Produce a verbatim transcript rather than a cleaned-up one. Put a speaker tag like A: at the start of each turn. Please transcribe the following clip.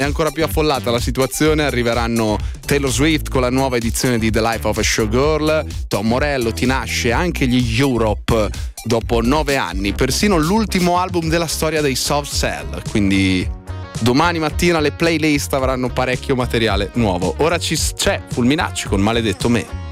A: è ancora più affollata la situazione. Arriveranno Taylor Swift con la nuova edizione di The Life of a Showgirl, Tom Morello, Tinashe e anche gli Europe dopo nove anni, persino l'ultimo album della storia dei Soft Cell, quindi domani mattina le playlist avranno parecchio materiale nuovo. Ora ci c'è Fulminacci con Maledetto Me.